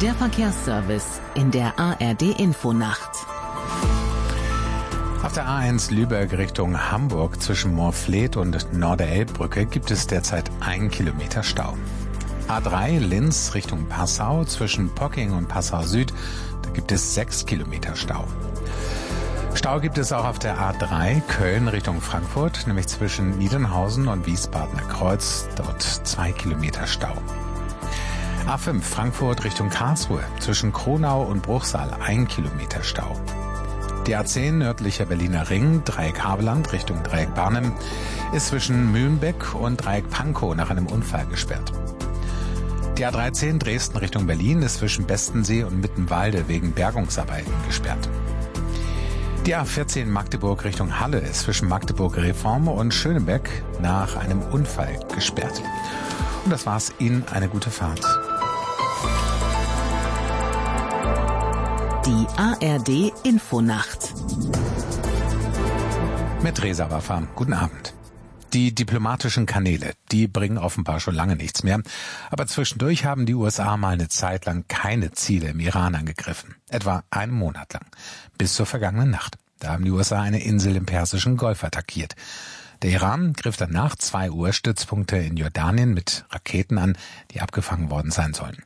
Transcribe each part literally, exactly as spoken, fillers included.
Der Verkehrsservice in der A R D-Infonacht. Auf der A eins Lübeck Richtung Hamburg zwischen Moorfleet und Norderelbbrücke gibt es derzeit einen Kilometer Stau. A drei Linz Richtung Passau zwischen Pocking und Passau Süd, da gibt es sechs Kilometer Stau. Stau gibt es auch auf der A drei Köln Richtung Frankfurt, nämlich zwischen Niedernhausen und Wiesbadener Kreuz, dort zwei Kilometer Stau. A fünf Frankfurt Richtung Karlsruhe zwischen Kronau und Bruchsal ein Kilometer Stau. Die A zehn nördlicher Berliner Ring, Dreieck Havelland Richtung Dreieck Barnim, ist zwischen Mühlenbeck und Dreieck Pankow nach einem Unfall gesperrt. Die A dreizehn Dresden Richtung Berlin ist zwischen Bestensee und Mittenwalde wegen Bergungsarbeiten gesperrt. Die A vierzehn Magdeburg Richtung Halle ist zwischen Magdeburg Reform und Schönebeck nach einem Unfall gesperrt. Und das war's. Ihnen eine gute Fahrt. Die A R D-Infonacht. Mit Reza Waffa. Guten Abend. Die diplomatischen Kanäle, die bringen offenbar schon lange nichts mehr. Aber zwischendurch haben die U S A mal eine Zeit lang keine Ziele im Iran angegriffen. Etwa einen Monat lang. Bis zur vergangenen Nacht. Da haben die U S A eine Insel im Persischen Golf attackiert. Der Iran griff danach zwei U S-Stützpunkte in Jordanien mit Raketen an, die abgefangen worden sein sollen.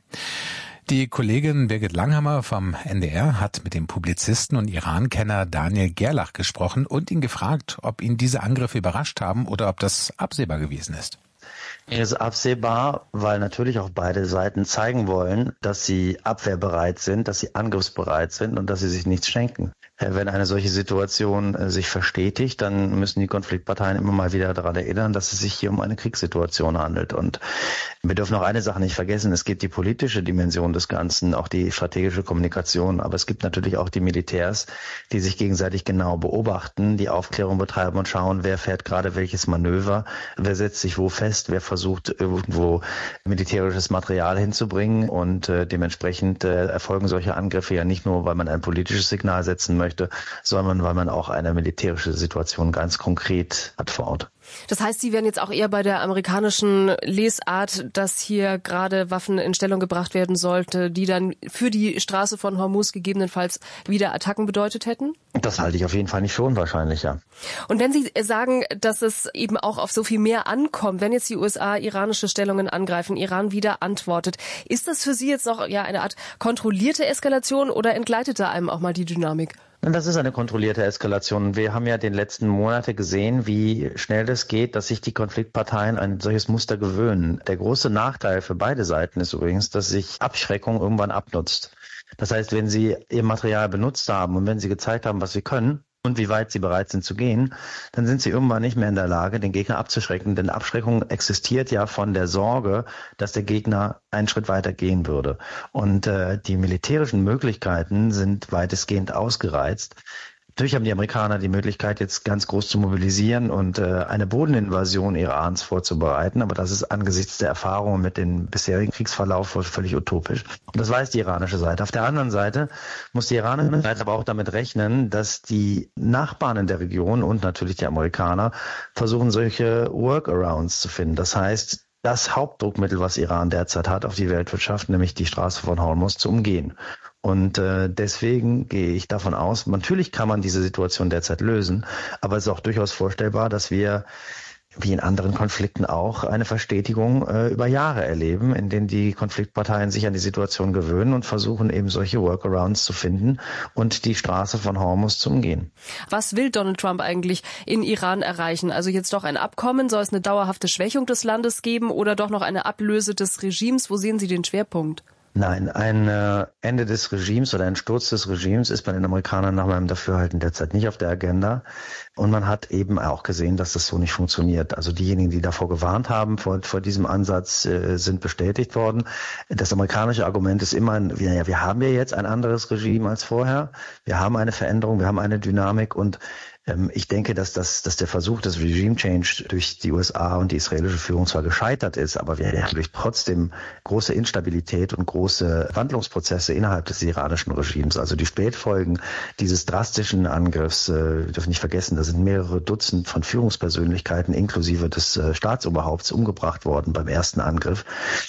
Die Kollegin Birgit Langhammer vom N D R hat mit dem Publizisten und Iran-Kenner Daniel Gerlach gesprochen und ihn gefragt, ob ihn diese Angriffe überrascht haben oder ob das absehbar gewesen ist. Es ist absehbar, weil natürlich auch beide Seiten zeigen wollen, dass sie abwehrbereit sind, dass sie angriffsbereit sind und dass sie sich nichts schenken. Wenn eine solche Situation sich verstetigt, dann müssen die Konfliktparteien immer mal wieder daran erinnern, dass es sich hier um eine Kriegssituation handelt. Und wir dürfen auch eine Sache nicht vergessen, es gibt die politische Dimension des Ganzen, auch die strategische Kommunikation, aber es gibt natürlich auch die Militärs, die sich gegenseitig genau beobachten, die Aufklärung betreiben und schauen, wer fährt gerade welches Manöver, wer setzt sich wo fest, wer versucht irgendwo militärisches Material hinzubringen und äh, dementsprechend äh, erfolgen solche Angriffe ja nicht nur, weil man ein politisches Signal setzen möchte, sondern weil man auch eine militärische Situation ganz konkret hat vor Ort. Das heißt, Sie wären jetzt auch eher bei der amerikanischen Lesart, dass hier gerade Waffen in Stellung gebracht werden sollte, die dann für die Straße von Hormuz gegebenenfalls wieder Attacken bedeutet hätten? Das halte ich auf jeden Fall nicht für unwahrscheinlich, ja. Und wenn Sie sagen, dass es eben auch auf so viel mehr ankommt, wenn jetzt die U S A iranische Stellungen angreifen, Iran wieder antwortet, ist das für Sie jetzt noch ja eine Art kontrollierte Eskalation oder entgleitet da einem auch mal die Dynamik? Das ist eine kontrollierte Eskalation. Wir haben ja den letzten Monate gesehen, wie schnell das geht, dass sich die Konfliktparteien an ein solches Muster gewöhnen. Der große Nachteil für beide Seiten ist übrigens, dass sich Abschreckung irgendwann abnutzt. Das heißt, wenn sie ihr Material benutzt haben und wenn sie gezeigt haben, was sie können und wie weit sie bereit sind zu gehen, dann sind sie irgendwann nicht mehr in der Lage, den Gegner abzuschrecken. Denn Abschreckung existiert ja von der Sorge, dass der Gegner einen Schritt weiter gehen würde. Und äh, die militärischen Möglichkeiten sind weitestgehend ausgereizt. Natürlich haben die Amerikaner die Möglichkeit, jetzt ganz groß zu mobilisieren und äh, eine Bodeninvasion Irans vorzubereiten. Aber das ist angesichts der Erfahrungen mit dem bisherigen Kriegsverlauf völlig utopisch. Und das weiß die iranische Seite. Auf der anderen Seite muss die iranische Seite aber auch damit rechnen, dass die Nachbarn in der Region und natürlich die Amerikaner versuchen, solche Workarounds zu finden. Das heißt, das Hauptdruckmittel, was Iran derzeit hat auf die Weltwirtschaft, nämlich die Straße von Hormuz, zu umgehen. Und äh, deswegen gehe ich davon aus, natürlich kann man diese Situation derzeit lösen, aber es ist auch durchaus vorstellbar, dass wir, wie in anderen Konflikten auch, eine Verstetigung äh, über Jahre erleben, in denen die Konfliktparteien sich an die Situation gewöhnen und versuchen eben solche Workarounds zu finden und die Straße von Hormuz zu umgehen. Was will Donald Trump eigentlich in Iran erreichen? Also jetzt doch ein Abkommen? Soll es eine dauerhafte Schwächung des Landes geben oder doch noch eine Ablöse des Regimes? Wo sehen Sie den Schwerpunkt? Nein, ein äh, Ende des Regimes oder ein Sturz des Regimes ist bei den Amerikanern nach meinem Dafürhalten derzeit nicht auf der Agenda. Und man hat eben auch gesehen, dass das so nicht funktioniert. Also diejenigen, die davor gewarnt haben, vor, vor diesem Ansatz, äh, sind bestätigt worden. Das amerikanische Argument ist immer, ja, wir haben ja jetzt ein anderes Regime als vorher. Wir haben eine Veränderung, wir haben eine Dynamik und ich denke, dass, das, dass der Versuch des Regime Change durch die U S A und die israelische Führung zwar gescheitert ist, aber wir natürlich trotzdem große Instabilität und große Wandlungsprozesse innerhalb des iranischen Regimes. Also die Spätfolgen dieses drastischen Angriffs, äh, wir dürfen nicht vergessen, da sind mehrere Dutzend von Führungspersönlichkeiten inklusive des äh, Staatsoberhaupts umgebracht worden beim ersten Angriff.